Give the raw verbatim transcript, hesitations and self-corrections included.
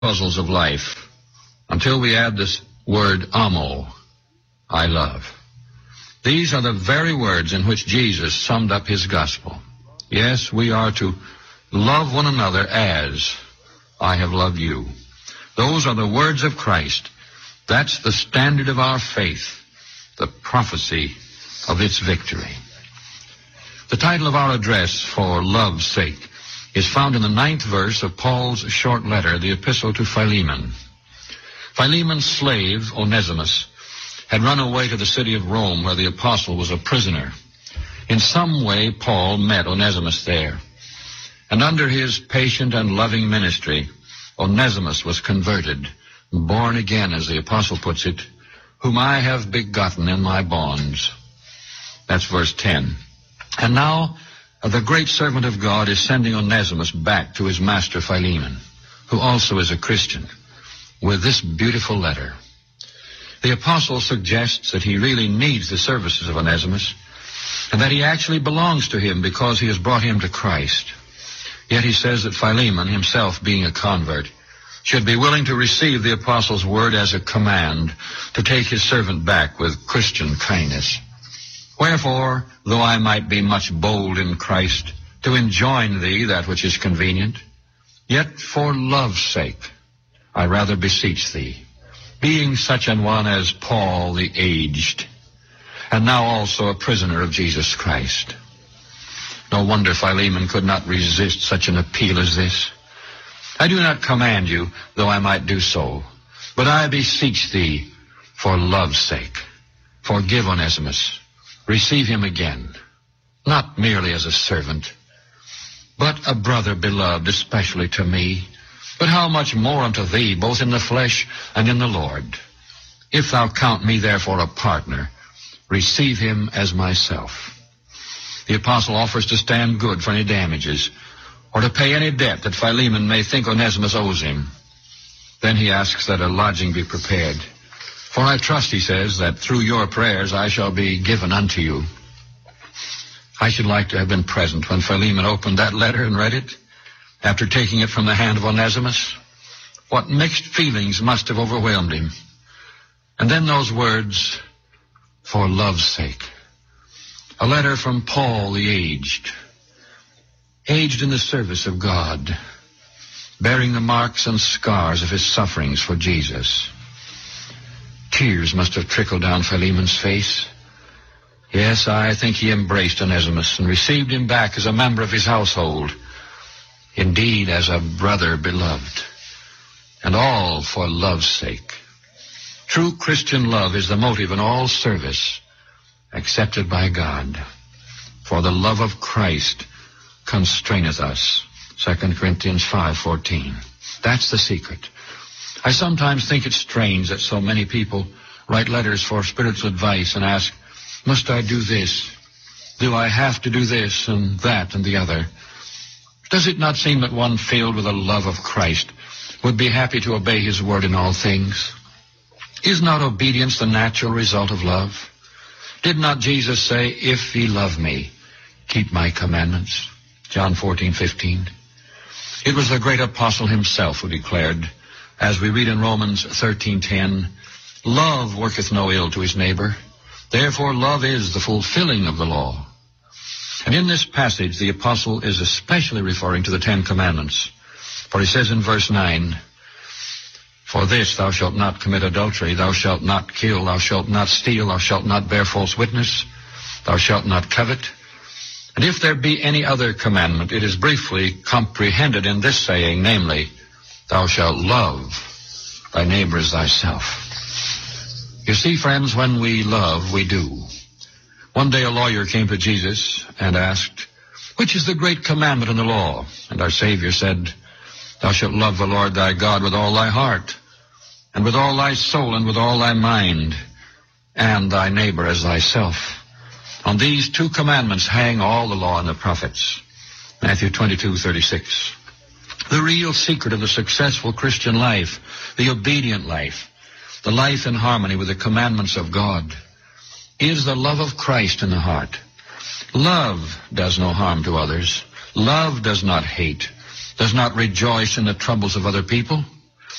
puzzles of life until we add this word amo, I love. These are the very words in which Jesus summed up his gospel. Yes, we are to love one another as I have loved you. Those are the words of Christ. That's the standard of our faith, the prophecy of its victory. The title of our address, For Love's Sake, is found in the ninth verse of Paul's short letter, the epistle to Philemon. Philemon's slave, Onesimus, had run away to the city of Rome where the apostle was a prisoner. In some way, Paul met Onesimus there. And under his patient and loving ministry, Onesimus was converted, born again, as the apostle puts it, whom I have begotten in my bonds. That's verse ten. And now, the great servant of God is sending Onesimus back to his master Philemon, who also is a Christian, with this beautiful letter. The apostle suggests that he really needs the services of Onesimus, and that he actually belongs to him because he has brought him to Christ. Yet he says that Philemon, himself being a convert, should be willing to receive the apostle's word as a command to take his servant back with Christian kindness. Wherefore, though I might be much bold in Christ to enjoin thee that which is convenient, yet for love's sake I rather beseech thee, being such an one as Paul the aged, and now also a prisoner of Jesus Christ. No wonder Philemon could not resist such an appeal as this. I do not command you, though I might do so, but I beseech thee for love's sake. Forgive Onesimus. Receive him again, not merely as a servant, but a brother beloved, especially to me, but how much more unto thee, both in the flesh and in the Lord. If thou count me therefore a partner, receive him as myself. The apostle offers to stand good for any damages, or to pay any debt that Philemon may think Onesimus owes him. Then he asks that a lodging be prepared. For I trust, he says, that through your prayers I shall be given unto you. I should like to have been present when Philemon opened that letter and read it, after taking it from the hand of Onesimus. What mixed feelings must have overwhelmed him. And then those words, for love's sake. A letter from Paul the aged, aged in the service of God, bearing the marks and scars of his sufferings for Jesus. Tears must have trickled down Philemon's face. Yes, I think he embraced Onesimus and received him back as a member of his household, indeed as a brother beloved, and all for love's sake. True Christian love is the motive in all service, accepted by God. For the love of Christ constraineth us, Second Corinthians five fourteen. That's the secret. I sometimes think it strange that so many people write letters for spiritual advice and ask, must I do this? Do I have to do this and that and the other? Does it not seem that one filled with the love of Christ would be happy to obey his word in all things? Is not obedience the natural result of love? Did not Jesus say, if ye love me, keep my commandments? John fourteen fifteen. It was the great apostle himself who declared, as we read in Romans thirteen ten, love worketh no ill to his neighbor. Therefore love is the fulfilling of the law. And in this passage, the apostle is especially referring to the Ten Commandments. For he says in verse nine, for this thou shalt not commit adultery, thou shalt not kill, thou shalt not steal, thou shalt not bear false witness, thou shalt not covet. And if there be any other commandment, it is briefly comprehended in this saying, namely, thou shalt love thy neighbor as thyself. You see, friends, when we love, we do. One day a lawyer came to Jesus and asked, which is the great commandment in the law? And our Savior said, thou shalt love the Lord thy God with all thy heart, and with all thy soul, and with all thy mind, and thy neighbor as thyself. On these two commandments hang all the law and the prophets. Matthew twenty-two thirty-six. The real secret of the successful Christian life, the obedient life, the life in harmony with the commandments of God, is the love of Christ in the heart. Love does no harm to others. Love does not hate, does not rejoice in the troubles of other people.